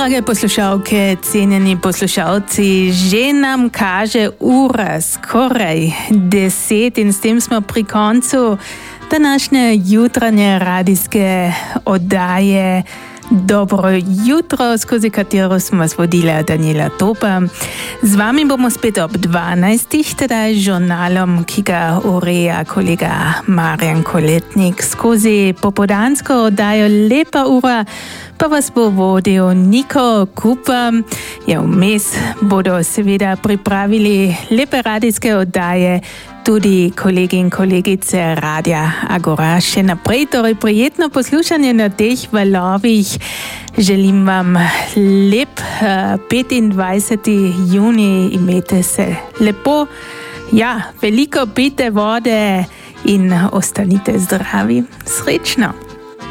Drage poslušalke, cenjeni poslušalci, že nam kaže ura skoraj 10 in s tem smo pri koncu današnje jutranje radijske oddaje Dobro jutro, skozi katero smo vas vodila Daniela Topa. Z vami bomo spet ob 12. tedaj žurnalom, ki ga ureja kolega Marjan Koletnik. Skozi popodansko oddajo Lepa ura pa vas bo vodil Niko Kupa. Ja, vmes bodo seveda pripravili lepe radijske oddaje tudi kolegi in kolegice Radia Agora. Še naprej, torej prijetno poslušanje na teh valovih. Želim vam lep 25. juni, imejte se lepo. Ja, veliko pijte vode in ostanite zdravi. Srečno!